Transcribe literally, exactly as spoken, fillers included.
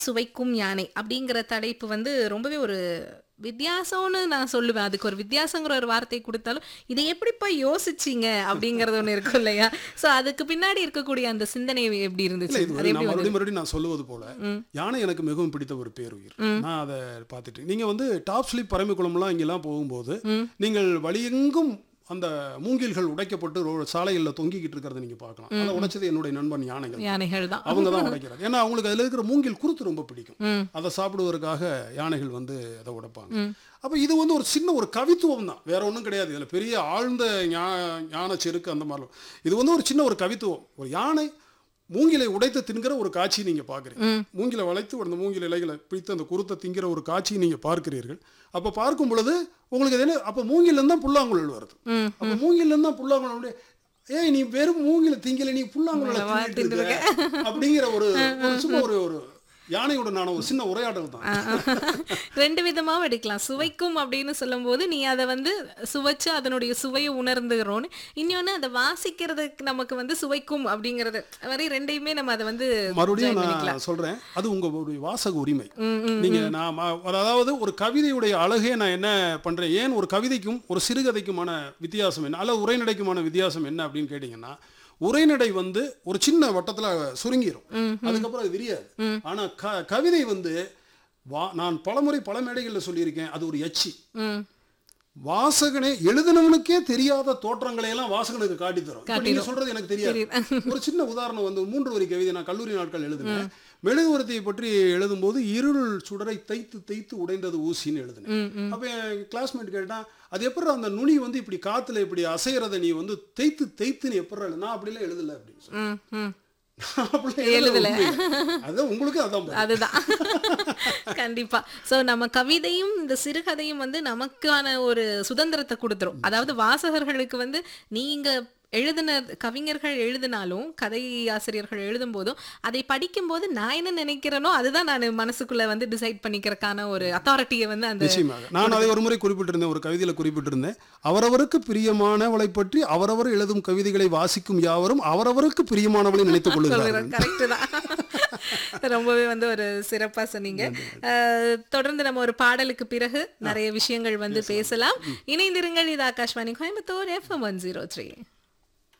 சுவைக்கும் யானை அப்படிங்கிற தலைப்பு வந்து ரொம்பவே ஒரு வித்தியாசம்னு நான் சொல்லுவேன். அதுக்கு ஒரு வித்தியாசங்கிற ஒரு வார்த்தை குடுத்தாலும், இதை எப்படிப்பா யோசிச்சீங்க? அப்படிங்கிறது ஒண்ணு இருக்கும் இல்லையா? ஸோ அதுக்கு பின்னாடி இருக்கக்கூடிய அந்த சிந்தனை எப்படி இல்ல இருந்துச்சு? இது அது வந்து எப்படி நான் வந்தது? மறுபடியும் மறுபடியும் நான் சொல்லுவது போல யானை எனக்கு மிகவும் பிடித்த ஒரு பேருயிர். நான் அதை பார்த்துட்டு நீங்க வந்து டாப் ஸ்லிப் பரம்பிக்குளம்லாம் இங்கெல்லாம் போகும்போது நீங்கள் வழியெங்கும் அந்த மூங்கில்கள் உடைக்கப்பட்டு ரோ- சாலைகள்ல தொங்கிக்கிட்டு இருக்கிறத நீங்க பார்க்கலாம். அதை உடைச்சது என்னுடைய நண்பன் யானைகள். யானைகள் தான். அவங்க தான் உடைக்கிறாங்க. ஏன்னா அவங்களுக்கு அதுல இருக்கிற மூங்கில் குருத்து ரொம்ப பிடிக்கும். அதை சாப்பிடுவதற்காக யானைகள் வந்து அதை உடைப்பாங்க. அப்ப இது வந்து ஒரு சின்ன ஒரு கவித்துவம் தான், வேற ஒன்றும் கிடையாது. இதுல பெரிய ஆழ்ந்த ஞா- ஞான செருக்கு அந்த மாதிரிலாம் இது வந்து ஒரு சின்ன ஒரு கவித்துவம். ஒரு யானை மூங்கிலை உடைத்து தின்கிற ஒரு காட்சி நீங்க பார்க்குறீங்க. மூங்கிலை வளைத்து அந்த மூங்கில் இலைகளை பிடித்து அந்த குருத்தை தின்கிற ஒரு காட்சியை நீங்க பார்க்கிறீர்கள். அப்ப பார்க்கும் பொழுது உங்களுக்கு இது என்ன, அப்ப மூங்கில இருந்து தான் புல்லாங்குழல் வருது. அப்ப மூங்கில இருந்து தான் புல்லாங்குழல் வந்து, ஏய் நீ வெறும் மூங்கில திங்கல, நீ புல்லாங்குழல தின்னுட்டு இருக்க அப்படிங்கிற ஒரு ஒரு சும்மா ஒரு ஒரு யானையுடனான ஒரு சின்ன உரையாடல் தான். ரெண்டு விதமாவும் எடுக்கலாம். சுவைக்கும் அப்படின்னு சொல்லும்போது நீ அதை வந்து சுவைச்சு அதனுடைய சுவையை உணர்ந்துகிறோன்னு, இன்னொன்னு அதை வாசிக்கிறதுக்கு நமக்கு வந்து சுவைக்கும் அப்படிங்கிறது வரை ரெண்டையுமே நம்ம அதை வந்து மறுபடியும் join பண்ணிக்கலாம். நான் சொல்றேன், அது உங்களுடைய வாசக உரிமை. நீங்க நான் ம- அதாவது ஒரு கவிதையுடைய அழகே நான் என்ன பண்றேன், ஏன் ஒரு கவிதைக்கும் ஒரு சிறுகதைக்குமான வித்தியாசம் என்ன, அல்ல உரைநடைக்குமான வித்தியாசம் என்ன அப்படின்னு கேட்டீங்கன்னா, உரைநடை வந்து ஒரு சின்ன வட்டத்துல சுருங்கிரும், அதுக்கப்புறம் அது விரியாது. ஆனா க- கவிதை வந்து வா நான் பலமுறை பல மேடைகளில் சொல்லியிருக்கேன், அது ஒரு எச்சி. ம். வாசகனே எழுதினவனுக்கே தெரியாத தோற்றங்களை எல்லாம் வாசகனுக்கு காட்டி தரும். இப்ப நீங்க சொல்றது எனக்கு தெரியாது. ஒரு சின்ன உதாரணம் வந்து மூன்று வரி கவிதை நான் கல்லூரி நாட்கள் எழுதினேன். மெழுகுவர்த்தியை பற்றி எழுதும்போது இருள் சுடரை தைத்து தைத்து உடைந்தது ஊசின்னு எழுதினேன். அப்ப என் கிளாஸ்மேட் கேட்டான், அது எப்படி அந்த நுனி வந்து இப்படி காத்துல இப்படி அசைறத நீ வந்து தேய்த்து தேய்த்துன்னு எப்படி எழுது, நான் அப்படிலாம் எழுதல அப்படின்னு சொல்லி. ம், ம். அப்படிலாம் எழுதல. எழுதல. அதான் உங்களுக்கு அதான் பதில். அதுதான். கண்டிப்பா. சோ நம்ம கவிதையும் இந்த சிறுகதையும் வந்து நமக்கான ஒரு சுதந்திரத்தை கொடுத்துரும். அதாவது வாசகர்களுக்கு வந்து நீங்க எழுதின கவிஞர்கள் எழுதினாலும் கதை ஆசிரியர்கள் எழுதும் போதும் அதை படிக்கும்போது நான் என்ன நினைக்கிறேனோ அதுதான் நான் மனசுக்குள்ள வந்து டிசைட் பண்ணிக்கிறதுக்கான ஒரு அத்தாரிட்டியை வந்து அந்த நிச்சயமாக நான் அதை ஒரு முறை குறிப்பிட்டிருந்தேன், ஒரு கவிதையில குறிப்பிட்டிருந்தேன். அவரவருக்கு பிரியமானவளை பற்றி அவரவர் எழுதும் கவிதைகளை வாசிக்கும் யாவரும் அவரவருக்கு பிரியமானவளை நினைத்துக் கொள்கிறார்கள். கரெக்ட் தான். ரொம்பவே வந்து ஒரு சிறப்பா சொன்னீங்க. அஹ், தொடர்ந்து நம்ம ஒரு பாடலுக்கு பிறகு நிறைய விஷயங்கள் வந்து பேசலாம். இணைந்திருங்கள். இது Akashvani Coimbatore FM one zero three.